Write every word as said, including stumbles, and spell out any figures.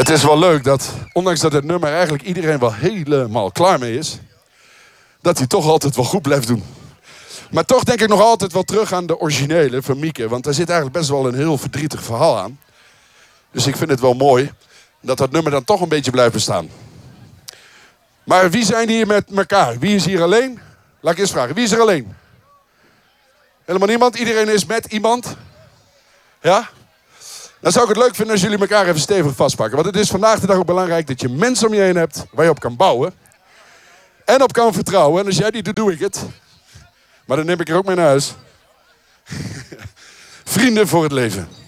Het is wel leuk dat, ondanks dat het nummer eigenlijk iedereen wel helemaal klaar mee is, dat hij toch altijd wel goed blijft doen. Maar toch denk ik nog altijd wel terug aan de originele van Mieke. Want daar zit eigenlijk best wel een heel verdrietig verhaal aan. Dus ik vind het wel mooi dat dat nummer dan toch een beetje blijft bestaan. Maar wie zijn hier met elkaar? Wie is hier alleen? Laat ik eens vragen. Wie is er alleen? Helemaal niemand? Iedereen is met iemand? Ja? Dan zou ik het leuk vinden als jullie elkaar even stevig vastpakken. Want het is vandaag de dag ook belangrijk dat je mensen om je heen hebt waar je op kan bouwen. En op kan vertrouwen. En als jij die doet, doe ik het. Maar dan neem ik er ook mee naar huis. Vrienden voor het leven.